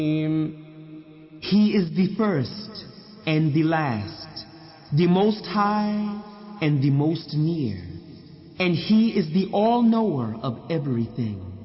He is the first and the last, the most high and the most near, and He is the all-knower of everything.